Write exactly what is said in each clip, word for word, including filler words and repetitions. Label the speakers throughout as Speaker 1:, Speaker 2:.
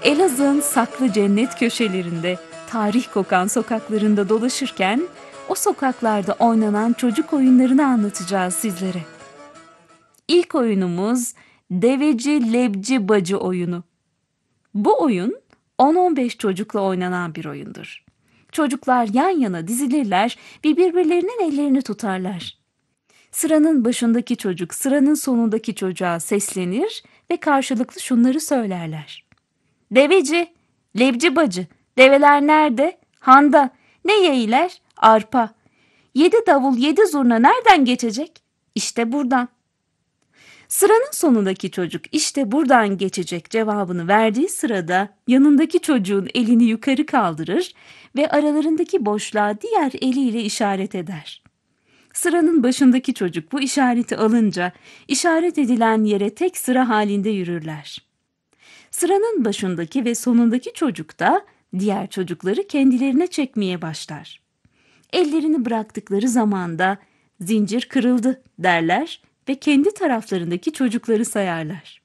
Speaker 1: Elazığ'ın saklı cennet köşelerinde, tarih kokan sokaklarında dolaşırken o sokaklarda oynanan çocuk oyunlarını anlatacağız sizlere. İlk oyunumuz Deveci Lebci Bacı oyunu. Bu oyun on on beş çocukla oynanan bir oyundur. Çocuklar yan yana dizilirler ve birbirlerinin ellerini tutarlar. Sıranın başındaki çocuk sıranın sonundaki çocuğa seslenir ve karşılıklı şunları söylerler. Deveci, lebci bacı, develer nerede? Handa. Ne yeğiler? Arpa. Yedi davul, yedi zurna nereden geçecek? İşte buradan. Sıranın sonundaki çocuk işte buradan geçecek cevabını verdiği sırada yanındaki çocuğun elini yukarı kaldırır ve aralarındaki boşluğa diğer eliyle işaret eder. Sıranın başındaki çocuk bu işareti alınca işaret edilen yere tek sıra halinde yürürler. Sıranın başındaki ve sonundaki çocuk da diğer çocukları kendilerine çekmeye başlar. Ellerini bıraktıkları zamanda zincir kırıldı derler ve kendi taraflarındaki çocukları sayarlar.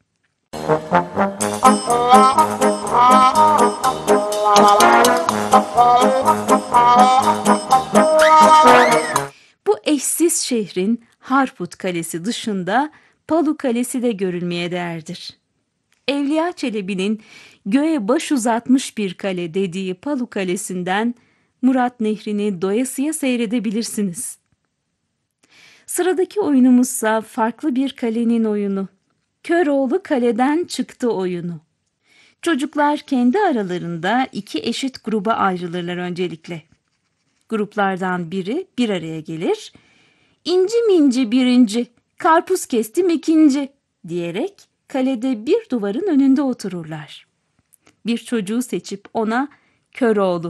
Speaker 1: Bu eşsiz şehrin Harput Kalesi dışında Palu Kalesi de görülmeye değerdir. Evliya Çelebi'nin göğe baş uzatmış bir kale dediği Palu Kalesi'nden Murat Nehri'ni doyasıya seyredebilirsiniz. Sıradaki oyunumuzsa farklı bir kalenin oyunu. Köroğlu Kaleden Çıktı oyunu. Çocuklar kendi aralarında iki eşit gruba ayrılırlar öncelikle. Gruplardan biri bir araya gelir, İnci minci birinci, karpuz kestim ikinci diyerek kalede bir duvarın önünde otururlar. Bir çocuğu seçip ona Köroğlu